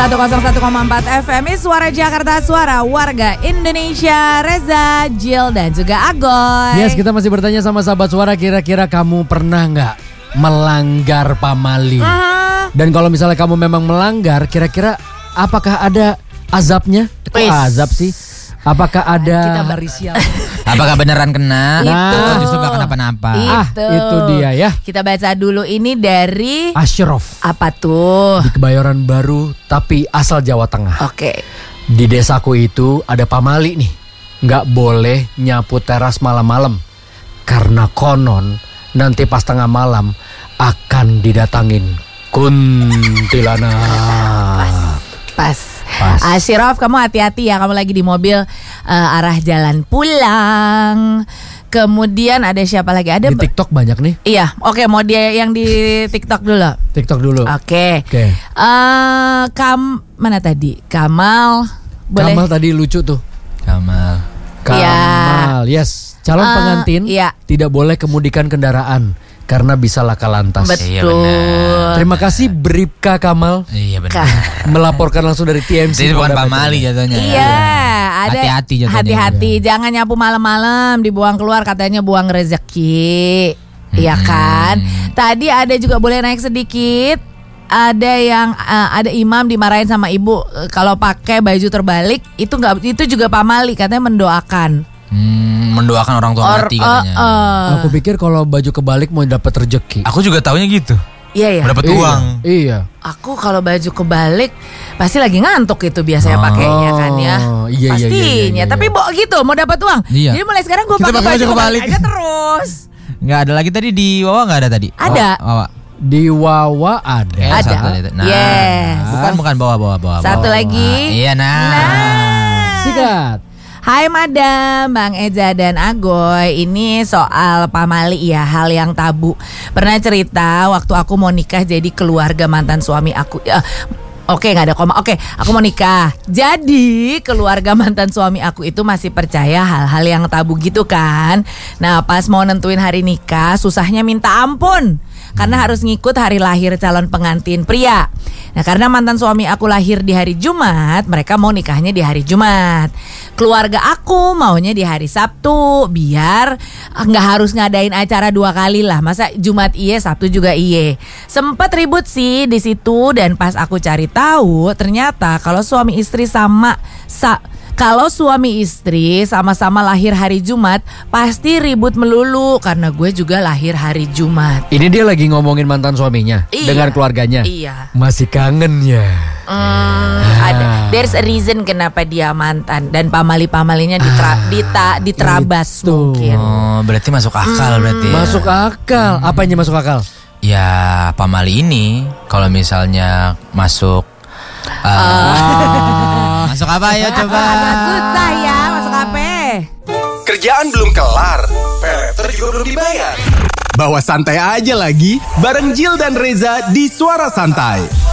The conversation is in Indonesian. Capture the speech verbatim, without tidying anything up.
seratus satu koma empat F M Suara Jakarta, suara warga Indonesia. Reza, Jill, dan juga Agoy. Yes, kita masih bertanya sama sahabat suara, kira-kira kamu pernah gak melanggar pamali? uh-huh. Dan kalau misalnya kamu memang melanggar, kira-kira apakah ada azabnya? Kok Wis. azab sih? Apakah ada Kita hari sial? Apakah beneran kena? Itu. Atau justru gak kenapa-napa? Itu. Ah, itu dia ya. Kita baca dulu ini dari Ashraf. apa tuh? Di Kebayoran Baru, tapi asal Jawa Tengah. Oke. Di desaku itu ada pamali nih. Nggak boleh nyapu teras malam-malam. Karena konon nanti pas tengah malam akan didatangin kuntilanak. Pas. Pas. Ashraf, kamu hati-hati ya, kamu lagi di mobil uh, arah jalan pulang. Kemudian ada siapa lagi? Ada Di TikTok banyak nih. Iya, oke, mau dia yang di TikTok dulu. TikTok dulu. Oke. Oke. Eh, Kam mana tadi? Kamal. Boleh. Kamal tadi lucu tuh. Kamal. Kamal, yes. Calon Eh, pengantin iya. tidak boleh kemudikan kendaraan karena bisa laka lantas. Iya, Betul. benar. Terima kasih Bribka Kamal Iya benar. melaporkan langsung dari T M C. Jadi bukan Polda pamali Metro. jatuhnya. Iya, ada Hati-hati jatuhnya. hati-hati, jangan nyapu malam-malam, dibuang keluar, katanya buang rezeki. Iya Hmm. kan? Tadi ada juga boleh naik sedikit. Ada yang uh, ada imam dimarahin sama ibu uh, kalau pakai baju terbalik, itu enggak, itu juga pamali, katanya mendoakan. Hmm, mendoakan orang tua Or- mati uh, katanya. uh. Aku pikir kalau baju kebalik mau dapat rezeki. Aku juga taunya gitu. Iya ya. Dapat Iya, uang. Iya. Aku kalau baju kebalik pasti lagi ngantuk itu biasanya Oh. pakainya kan ya. Iya, iya, Pastinya. iya, iya, iya. Tapi bo gitu mau dapat uang. Iya. Jadi mulai sekarang gue Kita pakai pakai baju baju kebalik kebalik. aja terus. Nggak ada lagi tadi di Wawa, nggak ada tadi? Ada. Wawa. Di Wawa ada. Ya, Ada. satu tadi. Nah, Yes. bukan bukan bawa bawa bawa. Satu bawa. lagi. Iya nah. Nah. Sikat. Hai Madam, Bang Eza dan Agoy. Ini soal pamali ya, hal yang tabu. Pernah cerita waktu aku mau nikah jadi keluarga mantan suami aku. Ya, Oke, nggak ada koma. Oke, aku mau nikah. Jadi keluarga mantan suami aku itu masih percaya hal-hal yang tabu gitu kan. Nah, pas mau nentuin hari nikah, susahnya minta ampun. Karena harus ngikut hari lahir calon pengantin pria. Nah, karena mantan suami aku lahir di hari Jumat, mereka mau nikahnya di hari Jumat. Keluarga aku maunya di hari Sabtu, biar nggak harus ngadain acara dua kali lah. Masa Jumat iye, Sabtu juga iye. Sempet ribut sih di situ, dan pas aku cari tahu, ternyata kalau suami istri sama sa, kalau suami istri sama-sama lahir hari Jumat, pasti ribut melulu karena gue juga lahir hari Jumat. Ini dia lagi ngomongin mantan suaminya Iya. dengan keluarganya. Iya. Masih kangen ya. Hmm, ada. There's a reason kenapa dia mantan, dan pamali-pamalinya ditra, dita, diterabas itu. mungkin. Oh, berarti masuk akal berarti. ya. Masuk akal. Apanya masuk akal? Ya, pamali ini kalau misalnya masuk uh, Ah. masuk apa ya coba? Agak susah ya, masuk apa? Kerjaan belum kelar, peleter juga belum dibayar. Bawa santai aja lagi, bareng Jill dan Reza di Suara Santai.